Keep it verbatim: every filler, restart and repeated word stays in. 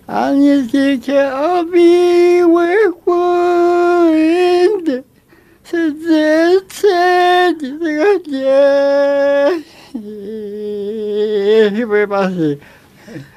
And you can all be with one. So that's it. Everybody.